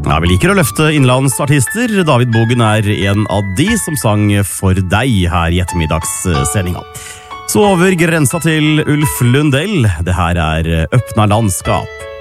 Ja, vi liker å løfte innenlandsartister. David Bogen en av de som sang For deg her i ettermiddagssendinga. Så over grensa til Ulf Lundell. Det her Øppna landskap.